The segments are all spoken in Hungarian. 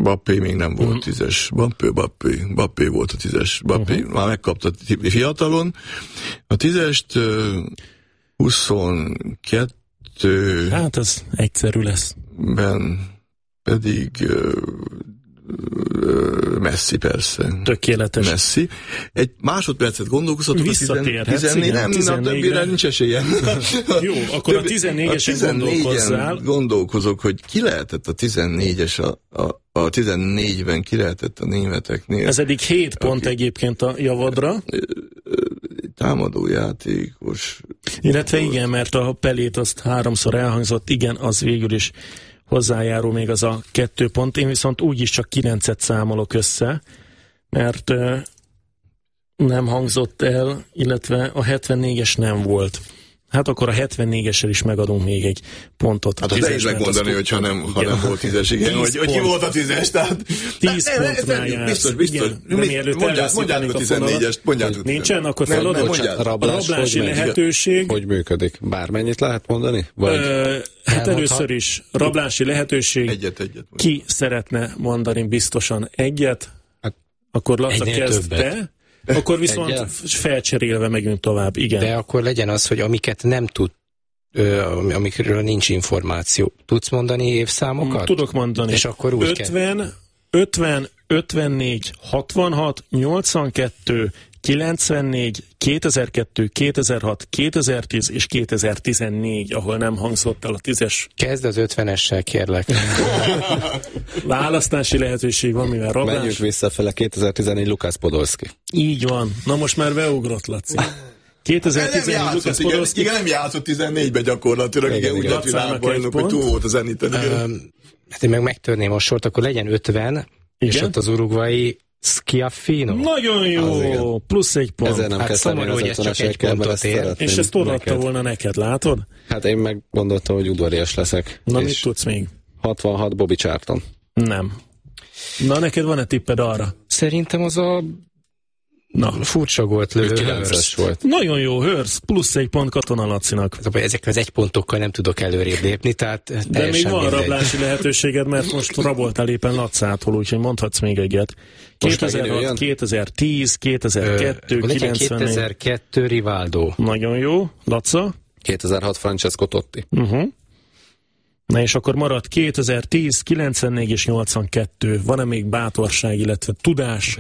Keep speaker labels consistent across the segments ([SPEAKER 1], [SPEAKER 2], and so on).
[SPEAKER 1] Bappé még nem volt 10-es. Bappé volt a 10-es. Bappé már megkapta fiatalon. A 10-est 22...
[SPEAKER 2] Hát ez egyszerű lesz.
[SPEAKER 1] Ben pedig Messi persze.
[SPEAKER 2] Tökéletes.
[SPEAKER 1] Messi. Egy másodpercet gondolkozhatok
[SPEAKER 2] Visszatérhetsz,
[SPEAKER 1] a 14, nem, a többire nincs esélyem.
[SPEAKER 2] Jó, akkor a 14-esen gondolkozzál.
[SPEAKER 1] Gondolkozok, hogy ki lehetett a 14-es a 14-ben ki lehetett a németeknél.
[SPEAKER 2] Ez eddig 7 pont egyébként a javadra.
[SPEAKER 1] Támadójátékos.
[SPEAKER 2] Illetve igen, mert a Pelét azt 3-szor elhangzott, igen, az végül is hozzájárul még az a 2 pont. Én viszont úgyis csak 9-et számolok össze, mert nem hangzott el, illetve a 74-es nem volt. Hát akkor a 74-essel is megadunk még egy pontot.
[SPEAKER 1] Hát azt nehéz megmondani, hogyha nem volt 10-es, igen, hogy ki volt a 10-es, tehát
[SPEAKER 2] 10 pontnál jársz.
[SPEAKER 1] Biztos. Mondjátok a 14-est,
[SPEAKER 2] Nincsen, akkor feladod. Rablási lehetőség.
[SPEAKER 3] Hogy működik? Bármennyit lehet mondani?
[SPEAKER 2] Hát először is rablási lehetőség.
[SPEAKER 1] Egyet.
[SPEAKER 2] Ki szeretne mondani biztosan egyet? Akkor Laca kezd te. Akkor viszont felcserélve megyünk tovább, igen.
[SPEAKER 4] De akkor legyen az, hogy amiket nem tud, amikről nincs információ. Tudsz mondani évszámokat?
[SPEAKER 2] Tudok mondani.
[SPEAKER 4] És akkor úgy
[SPEAKER 2] 50, 54, 66, 82, 94, 2002, 2006, 2010 és 2014, ahol nem hangzott el a 10-es.
[SPEAKER 4] Kezd az 50-essel, kérlek.
[SPEAKER 2] Választási lehetőség van, mivel rablás.
[SPEAKER 3] Menjünk visszafele, 2014 Lukács Podolski.
[SPEAKER 2] Így van. Na most már beugrott, Laci. 2014 Lukács Podolski.
[SPEAKER 1] Igen, nem játszott 14-ben gyakorlatilag. Igen, úgy lett világbajnok, hogy túl volt a Zeniten.
[SPEAKER 4] Hát én meg megtörném a sort, akkor legyen 50, és ott az uruguayi Schiaffino.
[SPEAKER 2] Nagyon jó, plusz egy pont.
[SPEAKER 3] Ezzel nem
[SPEAKER 4] hát szomorú, hogy ez csak egy pontot ér.
[SPEAKER 2] És ezt odaadta volna neked, látod?
[SPEAKER 3] Hát én meg gondoltam, hogy udvarias leszek.
[SPEAKER 2] Na, mit tudsz még?
[SPEAKER 3] 66 Bobby Charlton.
[SPEAKER 2] Nem. Na, neked van-e tipped arra?
[SPEAKER 4] Szerintem az a furcsa gólt lövő
[SPEAKER 3] 9-es volt.
[SPEAKER 2] Nagyon jó, Hörsz, plusz egy pont Katona Lacinak.
[SPEAKER 4] Ezek az 1 pontokkal nem tudok előrébb lépni, tehát
[SPEAKER 2] de még van rablási lehetőséged, mert most raboltál éppen Lacától, úgyhogy mondhatsz még egyet. 2006, 2010, 2002,
[SPEAKER 4] 2002 Rivaldo.
[SPEAKER 2] Nagyon jó, Laca.
[SPEAKER 3] 2006 Francesco Totti.
[SPEAKER 2] Na és akkor maradt 2010, 94 és 82. Van-e még bátorság, illetve tudás?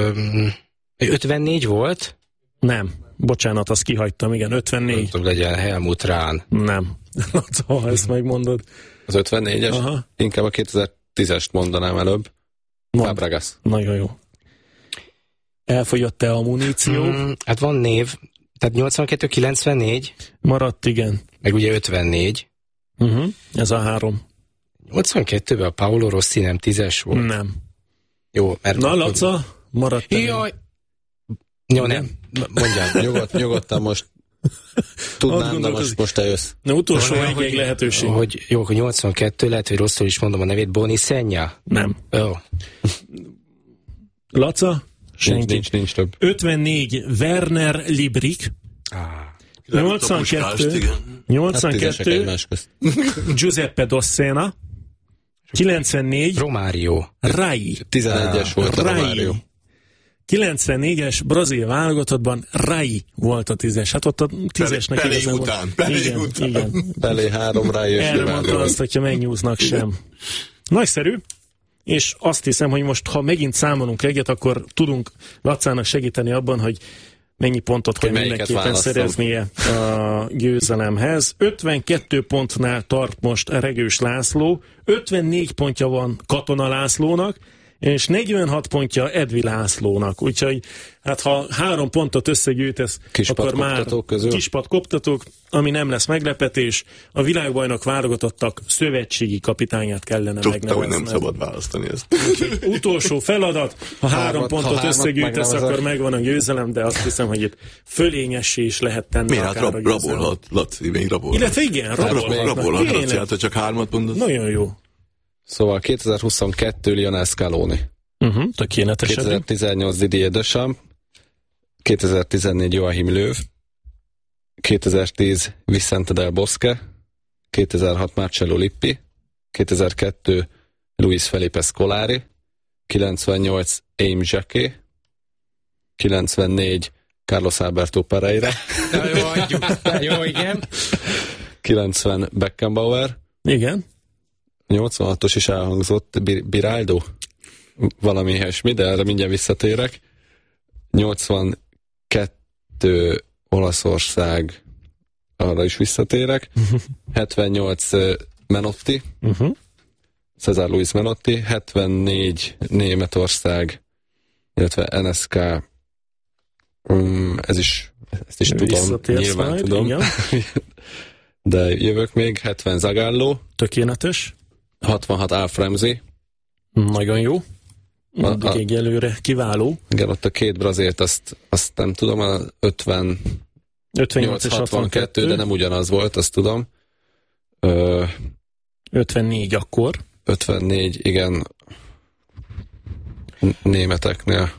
[SPEAKER 4] 54 volt?
[SPEAKER 2] Nem. Bocsánat, azt kihagytam, igen, 54.
[SPEAKER 4] Nem tudom, legyen Helmut Rahn.
[SPEAKER 2] Nem. Ha ezt megmondod.
[SPEAKER 3] Az 54-es? Aha. Inkább a 2010-est mondanám előbb. Fabregas.
[SPEAKER 2] Nagyon jó. Elfogyott-e a muníció?
[SPEAKER 4] Hát van név. Tehát 82-94.
[SPEAKER 2] Maradt, igen.
[SPEAKER 4] Meg ugye 54.
[SPEAKER 2] Ez a 3.
[SPEAKER 4] 82-ben a Paolo Rossi nem 10-es volt?
[SPEAKER 2] Nem.
[SPEAKER 4] Jó, mert...
[SPEAKER 2] Na, Laca, maradt.
[SPEAKER 4] Jaj! Jó, nem.
[SPEAKER 3] Mondjál, nyugodtan most. Tudnám, de most eljössz.
[SPEAKER 2] Na, utolsó egy lehetőség.
[SPEAKER 4] Jó, hogy 82, lehet, hogy rosszul is mondom a nevét, Boni Senja?
[SPEAKER 2] Nem.
[SPEAKER 4] Jó.
[SPEAKER 2] Laca? Senki.
[SPEAKER 3] Nincs több.
[SPEAKER 2] 54, Werner Librik. 82, Giuseppe Dossena. 94,
[SPEAKER 4] Romário.
[SPEAKER 2] Rai.
[SPEAKER 3] 11-es volt a Romário.
[SPEAKER 2] 94-es brazil válogatottban Rai volt a 10-es. Hát ott a 10-esnek
[SPEAKER 1] Pelé után.
[SPEAKER 2] Igen.
[SPEAKER 3] Pelé 3, Rai és
[SPEAKER 2] erre mondta azt, hogyha megnyúznak sem. Nagyszerű. És azt hiszem, hogy most, ha megint számolunk egyet, akkor tudunk Lacának segíteni abban, hogy mennyi pontot kell mindenképpen szereznie a győzelemhez. 52 pontnál tart most Regős László, 54 pontja van Katona Lászlónak, és 46 pontja Edvi Lászlónak. Úgyhogy hát ha 3 pontot összegyűjtesz, akkor már kispatkoptatók, ami nem lesz meglepetés, a világbajnok válogatottak szövetségi kapitányát kellene megnevezni.
[SPEAKER 1] Hogy nem szabad választani ezt.
[SPEAKER 2] Utolsó feladat, ha 3 pontot összegyűjtesz, akkor megvan a győzelem, de azt hiszem, hogy itt fölényessé is lehet tenni.
[SPEAKER 1] Miért? Hát rabolhat, Laci, még rabolhat.
[SPEAKER 2] Illetve igen, rabolhat.
[SPEAKER 1] Laci, hát csak 3 mondod.
[SPEAKER 2] Nagyon jó.
[SPEAKER 3] Szóval 2022 Lionel Scaloni.
[SPEAKER 2] Tökéletes.
[SPEAKER 3] 2018 Didier Deschamps. 2014 Joachim Löw. 2010 Vicente del Bosque. 2006 Marcello Lippi. 2002 Luis Felipe Scolari, 98 Aim Jacquet, 94 Carlos Alberto Pereira.
[SPEAKER 4] Jó, adjuk. Jó, igen.
[SPEAKER 3] 90 Beckenbauer.
[SPEAKER 2] Igen.
[SPEAKER 3] 86-os is elhangzott, Biraldo. Valami ilyesmi, de erre mindjárt visszatérek. 82 Olaszország, arra is visszatérek. 78 Menotti, Cesar Luis Menotti, 74 Németország, illetve NSK, ezt is tudom, nyilván majd, tudom. De jövök még, 70 Zagallo.
[SPEAKER 2] Tökéletes.
[SPEAKER 3] 66 Alf Ramsey.
[SPEAKER 2] Nagyon jó. Addig egyelőre kiváló.
[SPEAKER 3] Igen, ott a két brazilt, azt nem tudom, a 58 és 62, de nem ugyanaz volt, azt tudom.
[SPEAKER 2] 54 akkor.
[SPEAKER 3] 54, igen. Németeknél.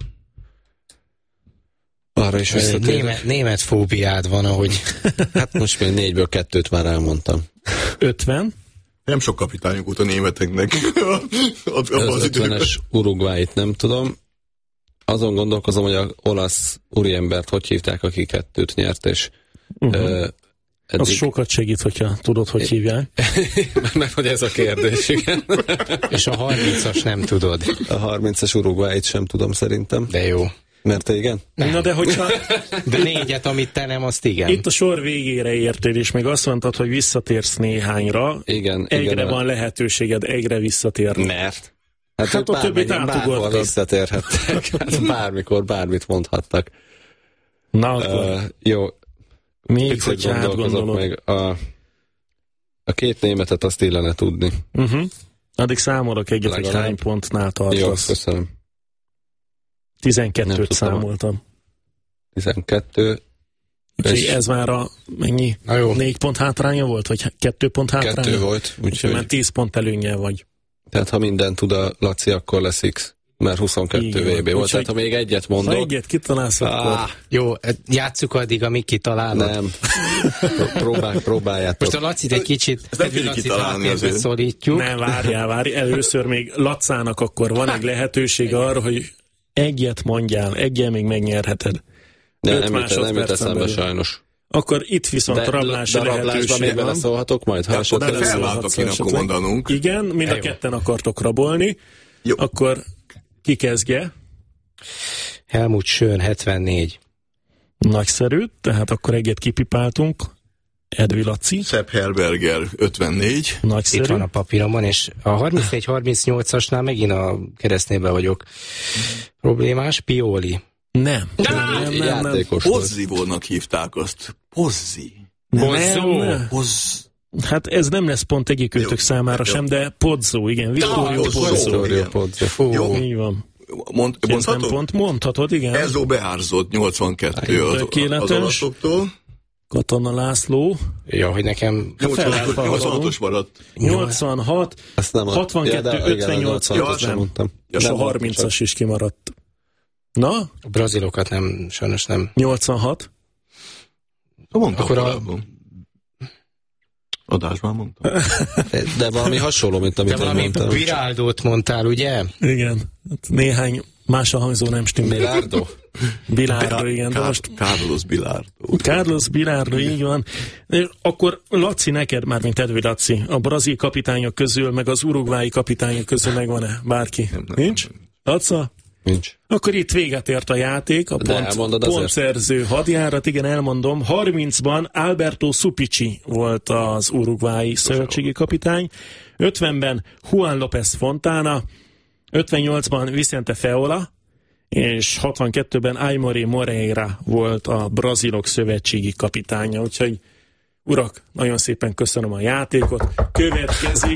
[SPEAKER 3] Arra is visszatérek.
[SPEAKER 4] Német fóbiád van, ahogy...
[SPEAKER 3] Hát most még 4-ből 2-t már elmondtam.
[SPEAKER 2] 50.
[SPEAKER 1] Nem sok kapitányok út a németeknek.
[SPEAKER 3] Az 50-es Uruguayt nem tudom. Azon gondolkozom, hogy az olasz úriembert hogy hívták, aki 2-t nyert, és
[SPEAKER 2] az sokat segít, hogyha tudod, hogy hívják.
[SPEAKER 3] Mert hogy ez a kérdés, igen.
[SPEAKER 4] És a 30-as nem tudod.
[SPEAKER 3] A 30-as Uruguayt sem tudom szerintem.
[SPEAKER 4] De jó.
[SPEAKER 3] Mert te igen?
[SPEAKER 2] Nem. Na de hogyha...
[SPEAKER 4] De 4-et, amit te nem, azt igen.
[SPEAKER 2] Itt a sor végére értél, és még azt mondtad, hogy visszatérsz néhányra.
[SPEAKER 3] Igen.
[SPEAKER 2] Egyre van lehetőséged, egyre visszatérni.
[SPEAKER 3] Mert?
[SPEAKER 2] Hát a többit átugortad.
[SPEAKER 3] Visszatérhettek. Hát bármikor bármit mondhattak.
[SPEAKER 2] Na akkor.
[SPEAKER 3] Jó.
[SPEAKER 2] Még hogy átgondolod.
[SPEAKER 3] Meg a két németet azt illene tudni.
[SPEAKER 2] Addig számolok egyet, hogy hány pontnál tartasz.
[SPEAKER 3] Jó, köszönöm.
[SPEAKER 2] 12-t számoltam.
[SPEAKER 3] 12.
[SPEAKER 2] Úgyhogy ez már a mennyi? 4 pont hátránya volt, vagy 2 pont hátránya?
[SPEAKER 3] 2 volt.
[SPEAKER 2] Úgyhogy már 10 pont előnnyel vagy.
[SPEAKER 3] Tehát ha minden tud a Laci, akkor lesz X. Mert 22 VB volt. Tehát ha még egyet mondok...
[SPEAKER 2] Ha egyet kitalálsz, akkor...
[SPEAKER 4] Jó, játsszuk addig, amíg kitalálod.
[SPEAKER 3] Nem. Próbáljátok.
[SPEAKER 4] Most a Lacit egy kicsit szorítjuk.
[SPEAKER 2] Nem, várjál. Először még Lacának akkor van egy lehetőség arra, hogy egyet mondjál, egyel még megnyerheted.
[SPEAKER 3] Nem jut eszembe sajnos.
[SPEAKER 2] Akkor itt viszont rablási lehetőség
[SPEAKER 3] még
[SPEAKER 2] van.
[SPEAKER 3] Beleszólhatok majd?
[SPEAKER 1] De felváltok én akkor mondanunk.
[SPEAKER 2] Igen, mind a ketten akartok rabolni. Jó. Akkor ki kezdje?
[SPEAKER 4] Helmut Schön, 74.
[SPEAKER 2] Nagyszerű, tehát akkor egyet kipipáltunk. Edvi Laci.
[SPEAKER 1] Sepp Herberger, 54.
[SPEAKER 2] Nagyszerű.
[SPEAKER 4] Itt van a papíromban, és a 34-38-asnál megint a keresztnébe vagyok problémás. Pioli.
[SPEAKER 2] Nem.
[SPEAKER 1] Pozzivónak hívták azt. Pozzi.
[SPEAKER 2] Hát ez nem lesz pont egyikőtök számára sem, de Pozzo, igen. Vittorio Pozzo. Jó. Így van. Mondhatod, igen.
[SPEAKER 1] Enzo Beárzott, 82 az olaszoktól.
[SPEAKER 2] Katona László.
[SPEAKER 4] Ja, hogy nekem...
[SPEAKER 1] 86-os maradt.
[SPEAKER 2] 86, 62, 58, és a 30-as is kimaradt. Na?
[SPEAKER 3] A brazilokat nem, sajnos nem.
[SPEAKER 2] 86.
[SPEAKER 1] Mondtam
[SPEAKER 3] akkor
[SPEAKER 1] korábban. Adásban mondtam.
[SPEAKER 3] De valami hasonló, mint amit én mondtam.
[SPEAKER 4] De Biraldót mondtál, ugye?
[SPEAKER 2] Igen. Néhány más a hangzó nem stimmel.
[SPEAKER 3] Bilardo?
[SPEAKER 2] Bilardo, igen. Carlos Bilardo, így van. Akkor Laci, neked már, mint Edvi Laci, a brazil kapitányok közül, meg az uruguayi kapitányok közül megvan-e bárki? Nincs? Laca?
[SPEAKER 3] Nincs.
[SPEAKER 2] Akkor itt véget ért a játék, a pontszerző hadjárat, igen, elmondom. 30-ban Alberto Supici volt az uruguayi szövetségi kapitány, 50-ben Juan López Fontana, 58-ban Vicente Feola, és 62-ben Aimoré Moreira volt a brazilok szövetségi kapitánya. Úgyhogy, urak, nagyon szépen köszönöm a játékot. Következik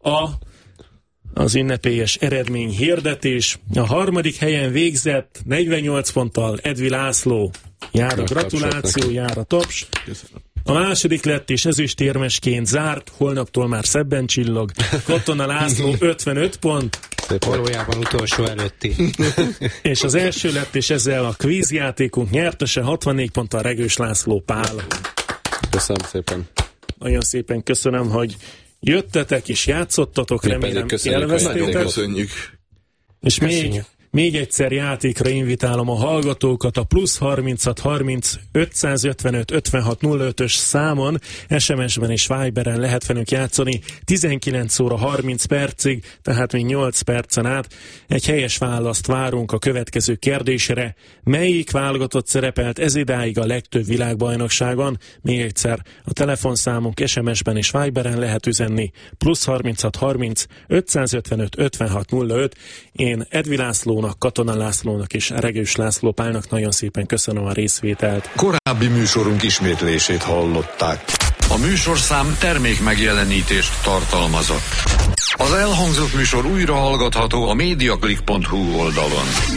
[SPEAKER 2] az ünnepélyes eredmény hirdetés. A harmadik helyen végzett 48 ponttal Edvi László. Jár a gratuláció, jár a taps. A második lett és ezüstérmesként zárt, holnaptól már szebben csillog. Katona László 55 pont.
[SPEAKER 4] Valójában utolsó előtti.
[SPEAKER 2] És az első lett, és ezzel a kvízjátékunk nyertese 64 ponttal Regős László Pál.
[SPEAKER 3] Köszönöm szépen.
[SPEAKER 2] Nagyon szépen köszönöm, hogy jöttetek és játszottatok, remélem élveztétek.
[SPEAKER 1] Köszönjük.
[SPEAKER 2] És még egyszer játékra invitálom a hallgatókat a plusz 36 30 555 56 05-ös számon, SMS-ben és Viberen lehet velünk játszani 19 óra 30 percig, tehát még 8 percen át. Egy helyes választ várunk a következő kérdésre. Melyik válogatott szerepelt ezidáig a legtöbb világbajnokságon? Még egyszer a telefonszámunk SMS-ben és Viberen lehet üzenni plusz 36 30 555 56 05. Én Edvi Lászlónak, Katona Lászlónak és Regős László Pálnak nagyon szépen köszönöm a részvételt.
[SPEAKER 5] Korábbi műsorunk ismétlését hallották.
[SPEAKER 6] A műsorszám termék megjelenítést tartalmazott. Az elhangzott műsor újra hallgatható a mediaclick.hu oldalon.